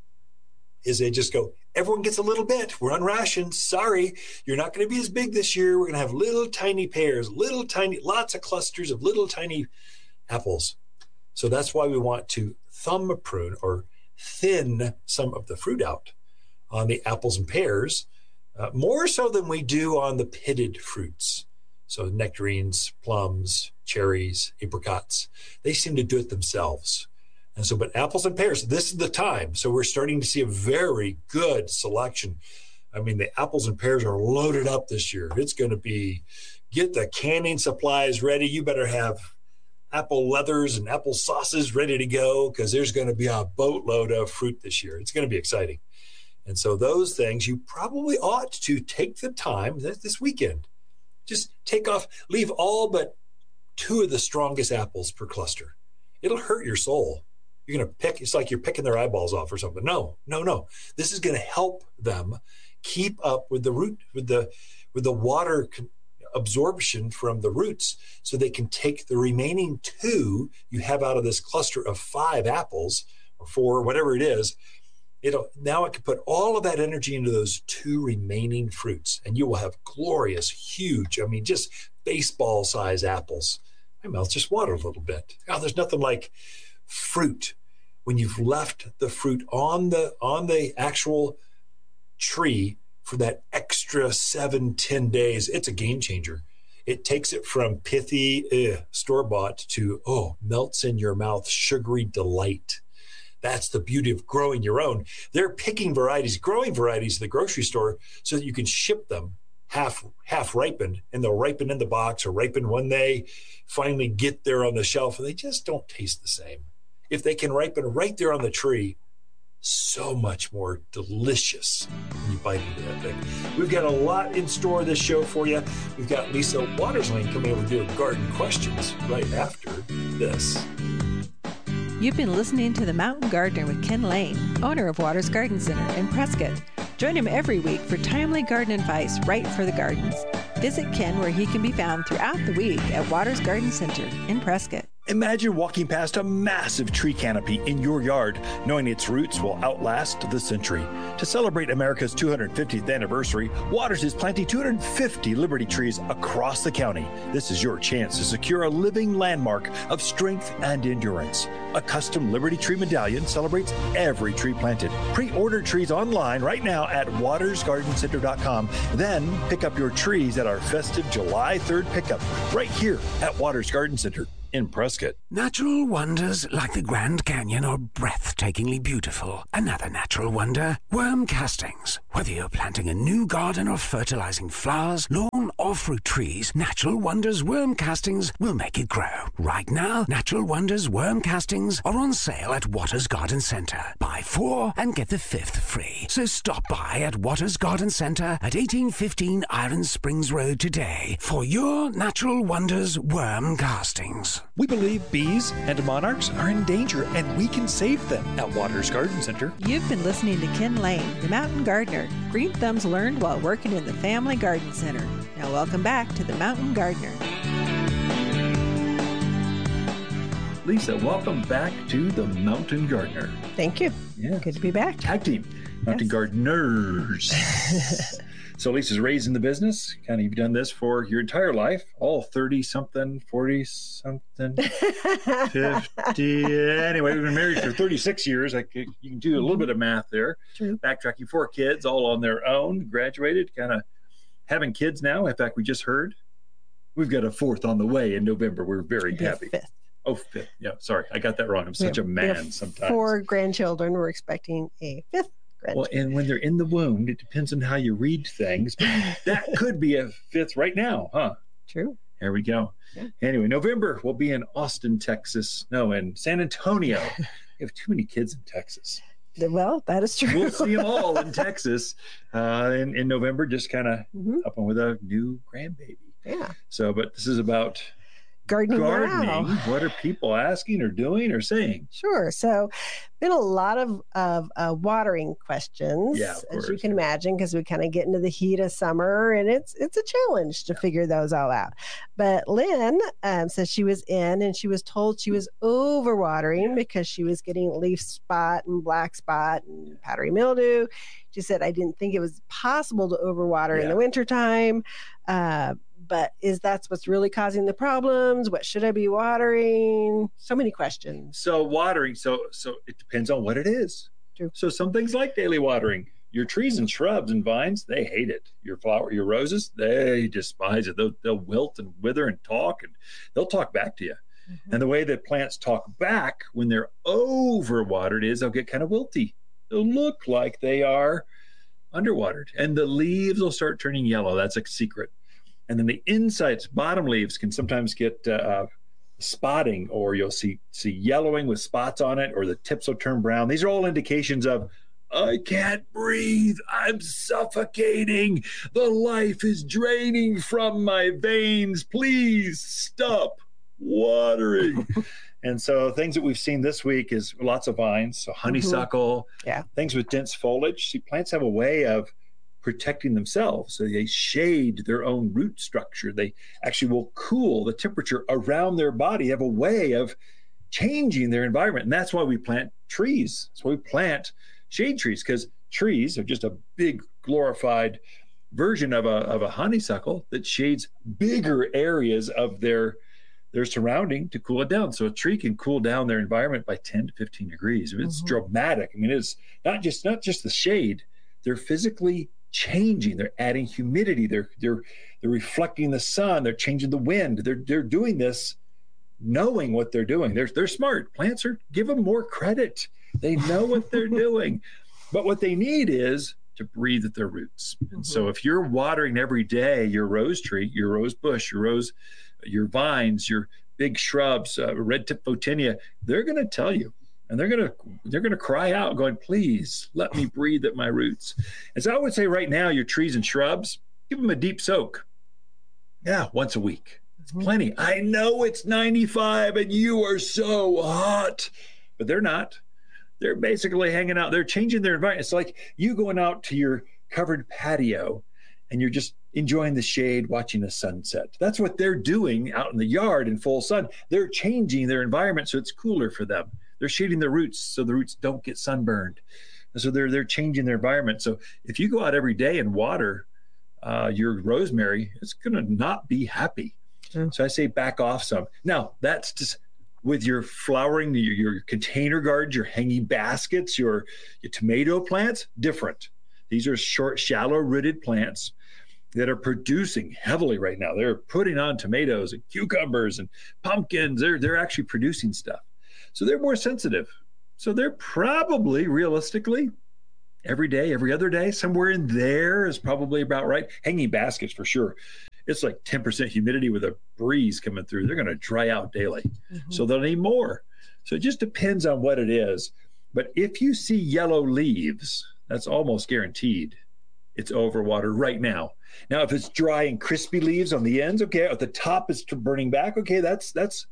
is they just go, everyone gets a little bit. We're on rations. Sorry, you're not going to be as big this year. We're going to have little tiny pears, little tiny, lots of clusters of little tiny apples. So that's why we want to thumb prune or thin some of the fruit out on the apples and pears, uh, more so than we do on the pitted fruits. So nectarines, plums, cherries, apricots, they seem to do it themselves. And so, but apples and pears, this is the time. So we're starting to see a very good selection. I mean, the apples and pears are loaded up this year. It's going to be, get the canning supplies ready. You better have apple leathers and apple sauces ready to go because there's going to be a boatload of fruit this year. It's going to be exciting. And so those things you probably ought to take the time this weekend. Just take off, leave all but two of the strongest apples per cluster. It'll hurt your soul. You're going to pick, it's like you're picking their eyeballs off or something. No, no, no. This is going to help them keep up with the root, with the, with the water con- absorption from the roots so they can take the remaining two you have out of this cluster of five apples or four, whatever it is. It'll now it can put all of that energy into those two remaining fruits and you will have glorious, huge, I mean, just baseball size apples. My mouth just watered a little bit. Oh, there's nothing like fruit when you've left the fruit on the on the actual tree for that extra seven, ten days. It's a game changer. It takes it from pithy, ugh, store-bought to, oh, melts in your mouth, sugary delight. That's the beauty of growing your own. They're picking varieties, growing varieties at the grocery store so that you can ship them half half ripened, and they'll ripen in the box or ripen when they finally get there on the shelf, and they just don't taste the same. If they can ripen right there on the tree, so much more delicious when you bite into that thing. We've got a lot in store this show for you. We've got Lisa Waterslane coming over doing garden questions right after this. You've been listening to The Mountain Gardener with Ken Lane, owner of Waters Garden Center in Prescott. Join him every week for timely garden advice right for the gardens. Visit Ken where he can be found throughout the week at Waters Garden Center in Prescott. Imagine walking past a massive tree canopy in your yard, knowing its roots will outlast the century. To celebrate America's two hundred fiftieth anniversary, Waters is planting two hundred fifty Liberty trees across the county. This is your chance to secure a living landmark of strength and endurance. A custom Liberty Tree medallion celebrates every tree planted. Pre-order trees online right now at waters garden center dot com. Then pick up your trees at our festive July third pickup right here at Waters Garden Center in Prescott. Natural wonders like the Grand Canyon are breathtakingly beautiful. Another natural wonder, worm castings. Whether you're planting a new garden or fertilizing flowers, lawn or fruit trees, Natural Wonders worm castings will make it grow. Right now, Natural Wonders worm castings are on sale at Waters Garden Center. Buy four and get the fifth free. So stop by at Waters Garden Center at eighteen fifteen Iron Springs Road today for your Natural Wonders worm castings. We believe bees and monarchs are in danger, and we can save them at Waters Garden Center. You've been listening to Ken Lane, the Mountain Gardener. Green thumbs learned while working in the Family Garden Center. Now welcome back to the Mountain Gardener. Lisa, welcome back to the Mountain Gardener. Thank you. Yeah. Good to be back. Tag team, Mountain Yes. Gardeners. So Lisa's raised in the business. Kind of you've done this for your entire life, all thirty-something, forty-something, fifty. Anyway, we've been married for thirty-six years. I could, you can do a little bit of math there. True. Backtracking, four kids, all on their own, graduated, kind of having kids now. In fact, we just heard we've got a fourth on the way in November. We're very It'll be a happy. fifth. Oh, fifth. Yeah, sorry. I got that wrong. I'm such We a have- we have man sometimes. Four grandchildren. We're expecting a fifth Well, grandchild. and when they're in the womb, it depends on how you read things. But that could be a fifth right now, huh? True. There we go. Yeah. Anyway, November we'll be in Austin, Texas. No, in San Antonio. We have too many kids in Texas. Well, that is true. We'll see them all in Texas uh, in, in November, just kind of Mhm. helping with a new grandbaby. Yeah. So, but this is about Gardening, gardening. now. What are people asking or doing or saying? Sure. So, been a lot of of uh, watering questions, Yeah, of as you course. can imagine, because we kind of get into the heat of summer, and it's it's a challenge to figure those all out. But Lynn um, says she was in, and she was told she was overwatering because she was getting leaf spot and black spot and powdery mildew. She said, "I didn't think it was possible to overwater in Yeah. the wintertime." Uh, but is that what's really causing the problems? What should I be watering? So many questions. So watering, so so it depends on what it is. True. So some things like daily watering. Your trees and shrubs and vines, they hate it. Your flower, your roses, they despise it. They'll, they'll wilt and wither and talk, and they'll talk back to you. Mm-hmm. And the way that plants talk back when they're overwatered is they'll get kind of wilty. They'll look like they are underwatered, and the leaves will start turning yellow. That's a secret. And then the insides, bottom leaves can sometimes get uh, spotting, or you'll see see yellowing with spots on it, or the tips will turn brown. These are all indications of I can't breathe. I'm suffocating. The life is draining from my veins. Please stop watering. And so things that we've seen this week is lots of vines, so honeysuckle, Yeah. things with dense foliage. See, plants have a way of protecting themselves. So they shade their own root structure. They actually will cool the temperature around their body, have a way of changing their environment. And that's why we plant trees. That's why we plant shade trees, because trees are just a big glorified version of a, of a honeysuckle that shades bigger areas of their their surrounding to cool it down. So a tree can cool down their environment by ten to fifteen degrees. It's Mhm. dramatic. I mean, it's not just not just the shade. They're physically changing. They're adding humidity. They're they're they're reflecting the sun. They're changing the wind. They're they're doing this knowing what they're doing. They're they're smart. Plants are give them more credit. They know what they're doing. But what they need is to breathe at their roots. And so if you're watering every day your rose tree, your rose bush, your rose, your vines, your big shrubs, uh, red tip photinia, they're going to tell you, and they're going to they're going to cry out, going, "Please let me breathe at my roots." And so I would say right now, your trees and shrubs, give them a deep soak. Yeah, once a week. It's plenty. I know it's ninety-five and you are so hot, but they're not. They're basically hanging out. They're changing their environment. It's like you going out to your covered patio and you're just enjoying the shade, watching the sunset. That's what they're doing out in the yard in full sun. They're changing their environment so it's cooler for them. They're shading their roots so the roots don't get sunburned. And so they're they're changing their environment. So if you go out every day and water uh, your rosemary, it's going to not be happy. Mm. So I say back off some. Now, that's just with your flowering, your, your container gardens, your hanging baskets, your, your tomato plants, different. These are short, shallow-rooted plants that are producing heavily right now. They're putting on tomatoes and cucumbers and pumpkins. They're, they're actually producing stuff. So they're more sensitive. So they're probably, realistically, every day, every other day, somewhere in there is probably about right. Hanging baskets for sure. It's like ten percent humidity with a breeze coming through. They're going to dry out daily. Mm-hmm. So they'll need more. So it just depends on what it is. But if you see yellow leaves, that's almost guaranteed it's overwatered right now. Now, if it's dry and crispy leaves on the ends, okay, at the top is burning back, okay, that's that's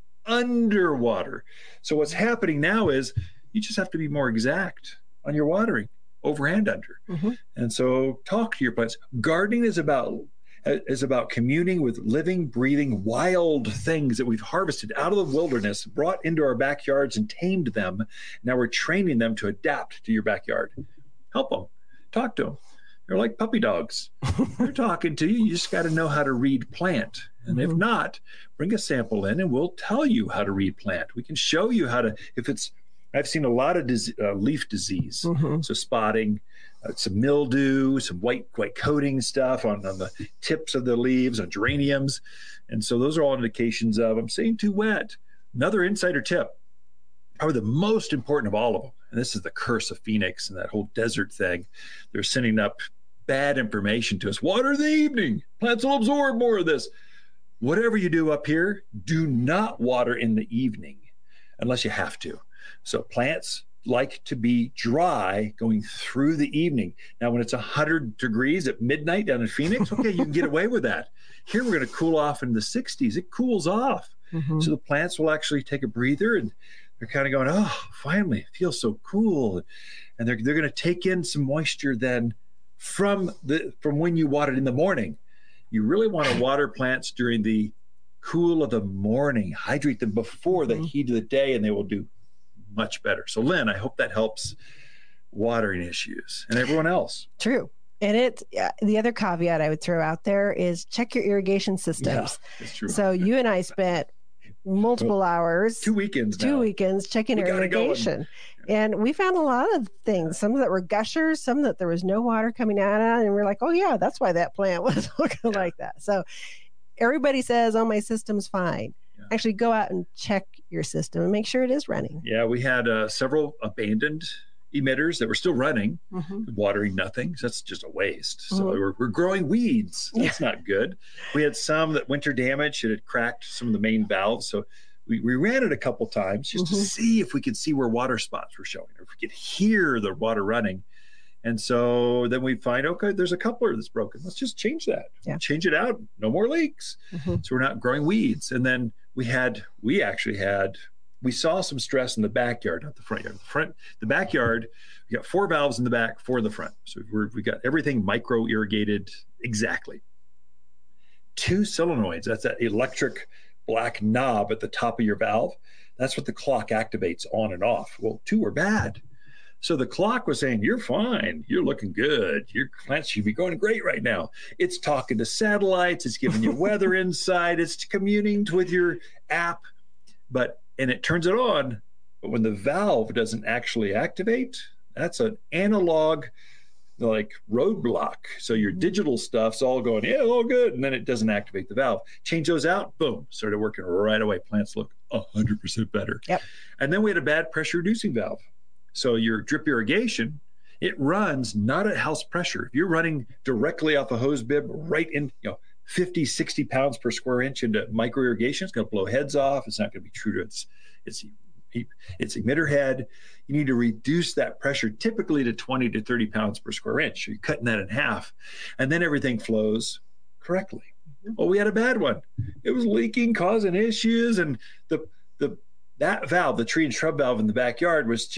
underwater. So what's happening now is you just have to be more exact on your watering, over and under. Mm-hmm. And so talk to your plants. Gardening is about is about communing with living, breathing, wild things that we've harvested out of the wilderness, brought into our backyards and tamed them. Now we're training them to adapt to your backyard. Help them. Talk to them. They're like puppy dogs. They're talking to you. You just got to know how to read plant. And mm-hmm. if not, bring a sample in and we'll tell you how to read plant. We can show you how to, if it's, I've seen a lot of dis, uh, leaf disease. Mm-hmm. So spotting, uh, some mildew, some white white coating stuff on, on the tips of the leaves, on geraniums. And so those are all indications of, I'm saying too wet. Another insider tip, probably the most important of all of them, and this is the curse of Phoenix and that whole desert thing. They're sending up bad information to us. Water in the evening. Plants will absorb more of this. Whatever you do up here, do not water in the evening unless you have to. So plants like to be dry going through the evening. Now, when it's one hundred degrees at midnight down in Phoenix, okay, you can get away with that. Here, we're going to cool off in the sixties. It cools off. Mm-hmm. So the plants will actually take a breather and they're kind of going, oh, finally, it feels so cool. And they're, they're going to take in some moisture then from the from when you watered in the morning. You really want to water plants during the cool of the morning. Hydrate them before the mm-hmm. heat of the day, and they will do much better. So, Lynn, I hope that helps watering issues and everyone else. True. And it, uh, the other caveat I would throw out there is check your irrigation systems. Yeah, that's true. So you and I spent multiple well, hours, two weekends, two now. weekends checking we irrigation. And we found a lot of things, some that were gushers, some that there was no water coming out of, and we're like, oh yeah, that's why that plant was looking yeah. like that. So everybody says, oh, my system's fine. Yeah. Actually go out and check your system and make sure it is running. Yeah, we had uh, several abandoned emitters that were still running, mm-hmm. watering nothing. So that's just a waste. So mm-hmm. we're, we're growing weeds. That's yeah. not good. We had some that winter damage. It had cracked some of the main valves. So we, we ran it a couple times just mm-hmm. to see if we could see where water spots were showing, or if we could hear the water running. And so then we find, okay, there's a coupler that's broken. Let's just change that. Yeah. Change it out. No more leaks. Mm-hmm. So we're not growing weeds. And then we had, we actually had, we saw some stress in the backyard, not the front yard. The front, the backyard, we got four valves in the back, four in the front. So we're, we got everything micro irrigated exactly. Two solenoids, that's that electric black knob at the top of your valve. That's what the clock activates on and off. Well, two were bad. So the clock was saying, you're fine. You're looking good. Your plants should be going great right now. It's talking to satellites. It's giving you weather insight. It's communing with your app. But, and it turns it on. But when the valve doesn't actually activate, that's an analog like roadblock. So your digital stuff's all going, yeah, all good. And then it doesn't activate the valve. Change those out. Boom. Started working right away. Plants look one hundred percent better. Yep. And then we had a bad pressure reducing valve. So your drip irrigation, it runs not at house pressure. If you're running directly off a hose bib right in, you know, fifty, sixty pounds per square inch into micro irrigation, it's going to blow heads off. It's not going to be true to its, its, its emitter head. You need to reduce that pressure typically to twenty to thirty pounds per square inch. So you're cutting that in half. And then everything flows correctly. Well, we had a bad one. It was leaking, causing issues. And the the that valve, the tree and shrub valve in the backyard, was just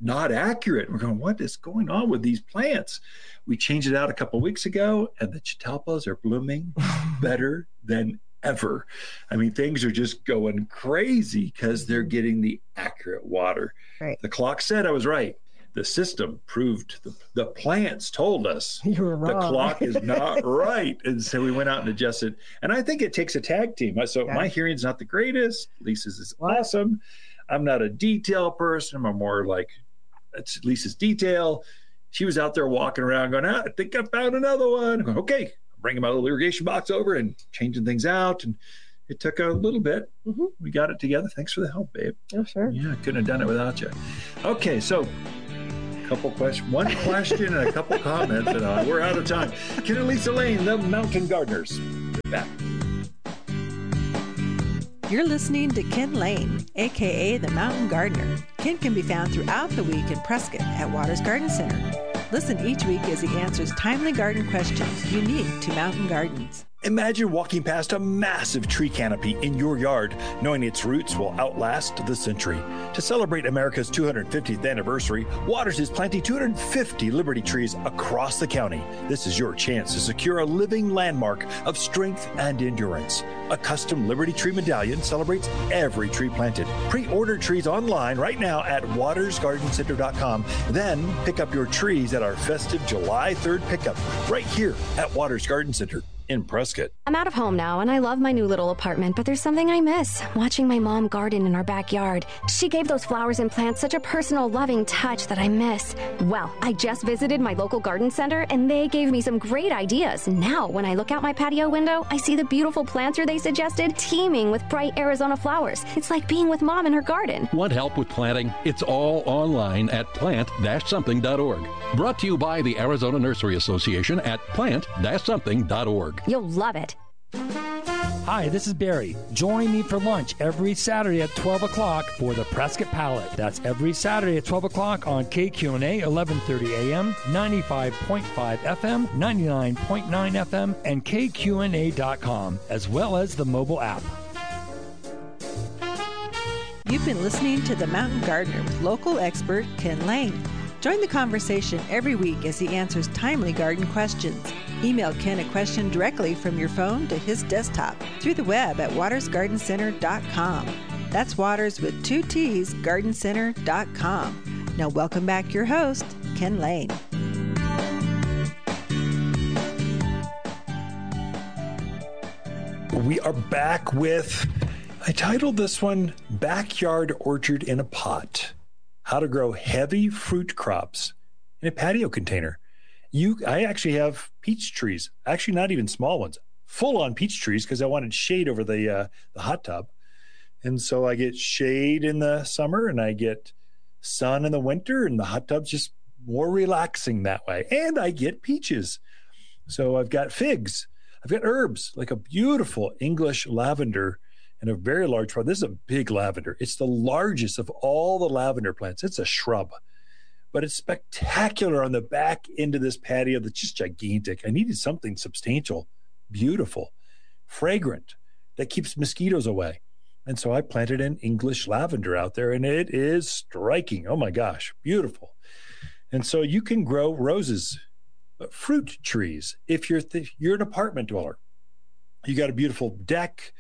not accurate. We're going, what is going on with these plants? We changed it out a couple of weeks ago, and the catalpas are blooming better than ever. I mean, things are just going crazy because they're getting the accurate water. Right. The clock said I was right. The system proved, the, the plants told us you were wrong. The clock is not right. And so we went out and adjusted. And I think it takes a tag team. So Yeah. my hearing's not the greatest. Lisa's is awesome. I'm not a detail person. I'm more like, it's Lisa's detail. She was out there walking around going, ah, I think I found another one. I'm going, okay, I'm bringing my little irrigation box over and changing things out. And it took a little bit. Mm-hmm. We got it together. Thanks for the help, babe. Oh, sure. Yeah, I couldn't have done it without you. Okay, so a couple questions, one question and a couple comments, and uh, we're out of time. Ken and Lisa Lane, the Mountain Gardeners. We're back. You're listening to Ken Lane, a k a. the Mountain Gardener. Ken can be found throughout the week in Prescott at Waters Garden Center. Listen each week as he answers timely garden questions unique to mountain gardens. Imagine walking past a massive tree canopy in your yard, knowing its roots will outlast the century. To celebrate America's two hundred fiftieth anniversary, Waters is planting two hundred fifty Liberty trees across the county. This is your chance to secure a living landmark of strength and endurance. A custom Liberty Tree medallion celebrates every tree planted. Pre-order trees online right now at waters garden center dot com. Then pick up your trees at our festive July third pickup right here at Waters Garden Center in Prescott. I'm out of home now, and I love my new little apartment, but there's something I miss, watching my mom garden in our backyard. She gave those flowers and plants such a personal, loving touch that I miss. Well, I just visited my local garden center, and they gave me some great ideas. Now, when I look out my patio window, I see the beautiful planter they suggested teeming with bright Arizona flowers. It's like being with Mom in her garden. Want help with planting? It's all online at plant dash something dot org. Brought to you by the Arizona Nursery Association at plant dash something dot org. You'll love it. Hi, this is Barry. Join me for lunch every Saturday at twelve o'clock for the Prescott Palette. That's every Saturday at twelve o'clock on K Q N A, eleven thirty A M, ninety-five point five F M, ninety-nine point nine F M, and K Q N A dot com, as well as the mobile app. You've been listening to The Mountain Gardener with local expert Ken Lane. Join the conversation every week as he answers timely garden questions. Email Ken a question directly from your phone to his desktop through the web at waters garden center dot com. That's Waters with two T's, garden center dot com. Now welcome back your host, Ken Lane. We are back with, I titled this one, Backyard Orchard in a Pot. How to grow heavy fruit crops in a patio container. You, I actually have peach trees, actually not even small ones, full on peach trees because I wanted shade over the uh, the hot tub. And so I get shade in the summer and I get sun in the winter, and the hot tub's just more relaxing that way. And I get peaches. So I've got figs. I've got herbs, like a beautiful English lavender and a very large one. This is a big lavender. It's the largest of all the lavender plants. It's a shrub, but it's spectacular on the back end of this patio that's just gigantic. I needed something substantial, beautiful, fragrant, that keeps mosquitoes away. And so I planted an English lavender out there, and it is striking. Oh my gosh, beautiful. And so you can grow roses, but fruit trees. If you're th- you're an apartment dweller, you got a beautiful deck,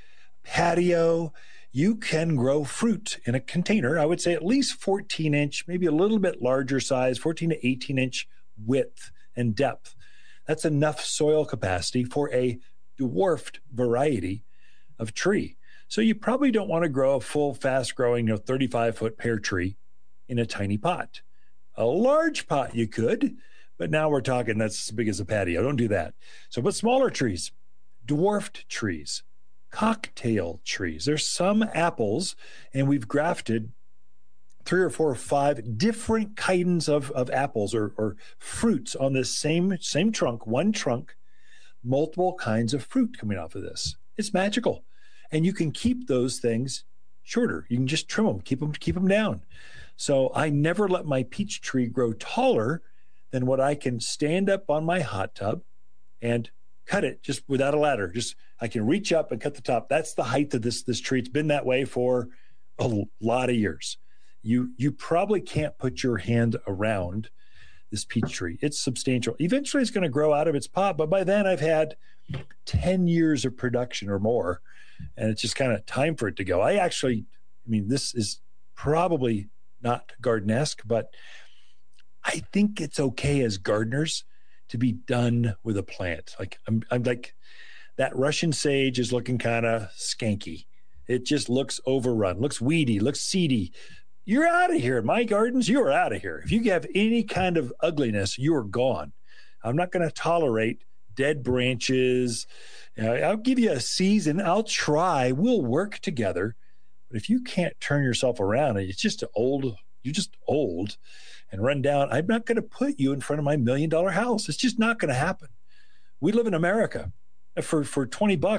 patio, you can grow fruit in a container. I would say at least fourteen inch, maybe a little bit larger size, fourteen to eighteen inch width and depth. That's enough soil capacity for a dwarfed variety of tree. So you probably don't want to grow a full, fast growing, you know, thirty-five foot pear tree in a tiny pot. A large pot you could, but now we're talking that's as big as a patio. Don't do that. So, but smaller trees, dwarfed trees, cocktail trees. There's some apples, and we've grafted three or four or five different kinds of, of apples or, or fruits on this same, same trunk, one trunk, multiple kinds of fruit coming off of this. It's magical. And you can keep those things shorter. You can just trim them, keep them, keep them down. So I never let my peach tree grow taller than what I can stand up on my hot tub and cut it just without a ladder. Just I can reach up and cut the top. That's the height of this this tree. It's been that way for a lot of years. you you probably can't put your hand around this peach tree. It's substantial. Eventually it's going to grow out of its pot, but by then I've had ten years of production or more, and it's just kind of time for it to go. I actually, I mean, this is probably not garden-esque, but I think it's okay as gardeners to be done with a plant. Like I'm, I'm like, that Russian sage is looking kind of skanky. It just looks overrun, looks weedy, looks seedy. You're out of here. In my gardens, you are out of here. If you have any kind of ugliness, you are gone. I'm not going to tolerate dead branches. You know, I'll give you a season. I'll try. We'll work together. But if you can't turn yourself around and it's just old, you're just old and run down, I'm not going to put you in front of my million dollar house. It's just not going to happen. We live in America. For, for twenty bucks,